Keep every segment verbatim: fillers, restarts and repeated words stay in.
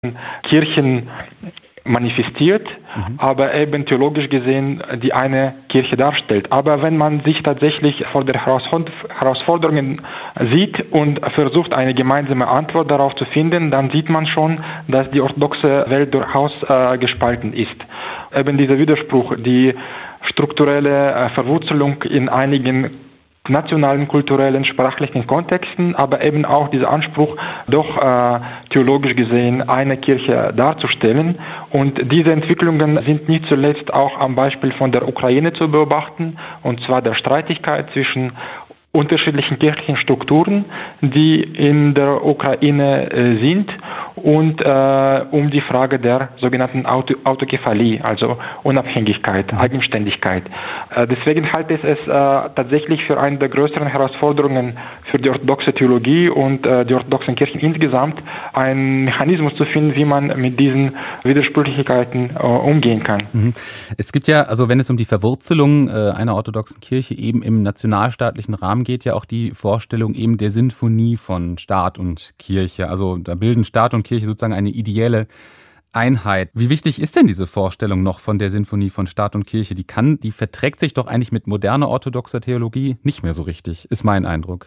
Kirchen manifestiert, mhm. aber eben theologisch gesehen die eine Kirche darstellt. Aber wenn man sich tatsächlich vor der Herausforderungen sieht und versucht, eine gemeinsame Antwort darauf zu finden, dann sieht man schon, dass die orthodoxe Welt durchaus äh, gespalten ist. Eben dieser Widerspruch, die strukturelle äh, Verwurzelung in einigen nationalen, kulturellen, sprachlichen Kontexten, aber eben auch dieser Anspruch, doch äh, theologisch gesehen eine Kirche darzustellen. Und diese Entwicklungen sind nicht zuletzt auch am Beispiel von der Ukraine zu beobachten, und zwar der Streitigkeit zwischen unterschiedlichen kirchlichen Strukturen, die in der Ukraine äh, sind, und äh, um die Frage der sogenannten Auto Autokephalie, also Unabhängigkeit, Eigenständigkeit. Äh, deswegen halte ich es äh, tatsächlich für eine der größeren Herausforderungen für die orthodoxe Theologie und äh, die orthodoxen Kirchen insgesamt, einen Mechanismus zu finden, wie man mit diesen Widersprüchlichkeiten äh, umgehen kann. Mhm. Es gibt ja, also wenn es um die Verwurzelung äh, einer orthodoxen Kirche eben im nationalstaatlichen Rahmen geht, ja auch die Vorstellung eben der Sinfonie von Staat und Kirche. Also da bilden Staat und Kirche sozusagen eine ideelle Einheit. Wie wichtig ist denn diese Vorstellung noch von der Sinfonie von Staat und Kirche? Die kann, die verträgt sich doch eigentlich mit moderner orthodoxer Theologie nicht mehr so richtig, ist mein Eindruck.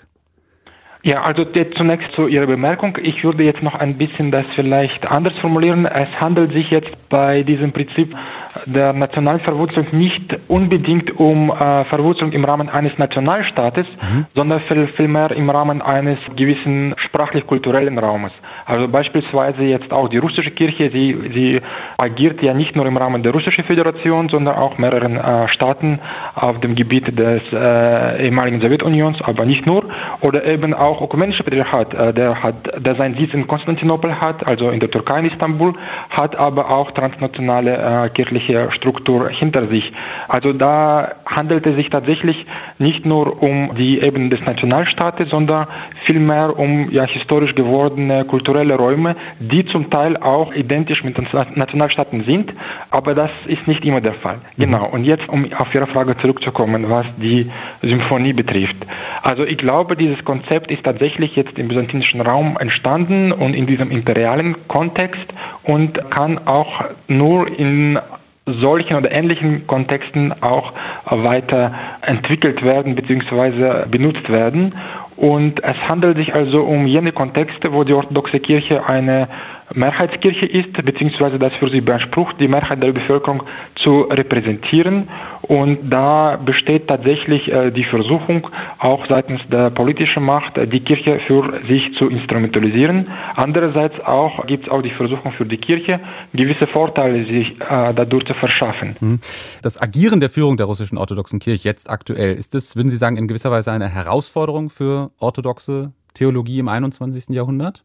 Ja, also zunächst zu Ihrer Bemerkung. Ich würde jetzt noch ein bisschen das vielleicht anders formulieren. Es handelt sich jetzt bei diesem Prinzip der nationalen Verwurzelung nicht unbedingt um äh, Verwurzelung im Rahmen eines Nationalstaates, mhm. sondern viel, vielmehr im Rahmen eines gewissen sprachlich-kulturellen Raumes. Also beispielsweise jetzt auch die russische Kirche, sie, sie agiert ja nicht nur im Rahmen der Russischen Föderation, sondern auch mehreren äh, Staaten auf dem Gebiet des äh, ehemaligen Sowjetunions, aber nicht nur. Oder eben auch ökumenische Patriarchat, der hat, der seinen Sitz in Konstantinopel hat, also in der Türkei in Istanbul, hat aber auch transnationale äh, kirchliche Struktur hinter sich. Also da handelt es sich tatsächlich nicht nur um die Ebene des Nationalstaates, sondern vielmehr um ja historisch gewordene kulturelle Räume, die zum Teil auch identisch mit den Nationalstaaten sind, aber das ist nicht immer der Fall. Mhm. Genau. Und jetzt, um auf Ihre Frage zurückzukommen, was die Symphonie betrifft. Also ich glaube, dieses Konzept ist tatsächlich jetzt im byzantinischen Raum entstanden und in diesem imperialen Kontext und kann auch nur in solchen oder ähnlichen Kontexten auch weiter entwickelt werden bzw. benutzt werden. Und es handelt sich also um jene Kontexte, wo die orthodoxe Kirche eine Mehrheitskirche ist, beziehungsweise das für sie beansprucht, die Mehrheit der Bevölkerung zu repräsentieren. Und da besteht tatsächlich äh, die Versuchung, auch seitens der politischen Macht, die Kirche für sich zu instrumentalisieren. Andererseits auch gibt es auch die Versuchung für die Kirche, gewisse Vorteile sich äh, dadurch zu verschaffen. Das Agieren der Führung der russischen orthodoxen Kirche jetzt aktuell, ist das, würden Sie sagen, in gewisser Weise eine Herausforderung für orthodoxe Theologie im einundzwanzigsten Jahrhundert?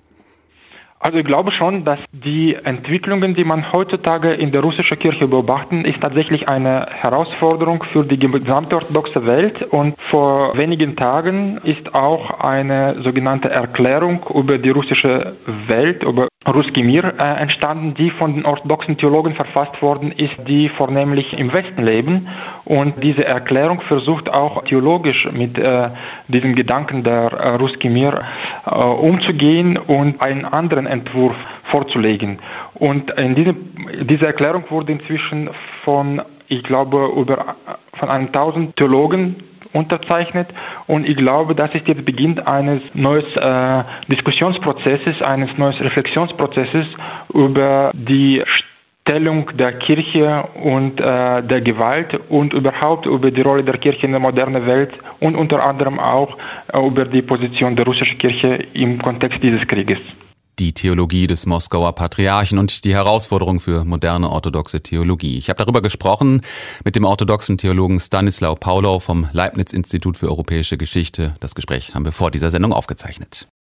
Also ich glaube schon, dass die Entwicklungen, die man heutzutage in der russischen Kirche beobachten, ist tatsächlich eine Herausforderung für die gesamte orthodoxe Welt. Und vor wenigen Tagen ist auch eine sogenannte Erklärung über die russische Welt, über Russki Mir äh, entstanden, die von den orthodoxen Theologen verfasst worden ist, die vornehmlich im Westen leben. Und diese Erklärung versucht auch theologisch mit äh, diesem Gedanken der äh, Russki Mir äh, umzugehen und einen anderen Entwurf vorzulegen. Und in diese, diese Erklärung wurde inzwischen von, ich glaube, über von einem tausend Theologen unterzeichnet, und ich glaube, das ist jetzt Beginn eines neuen äh, Diskussionsprozesses, eines neuen Reflexionsprozesses über die Stellung der Kirche und äh, der Gewalt und überhaupt über die Rolle der Kirche in der modernen Welt und unter anderem auch äh, über die Position der russischen Kirche im Kontext dieses Krieges. Die Theologie des Moskauer Patriarchen und die Herausforderung für moderne orthodoxe Theologie. Ich habe darüber gesprochen mit dem orthodoxen Theologen Stanislaw Paulow vom Leibniz-Institut für Europäische Geschichte. Das Gespräch haben wir vor dieser Sendung aufgezeichnet.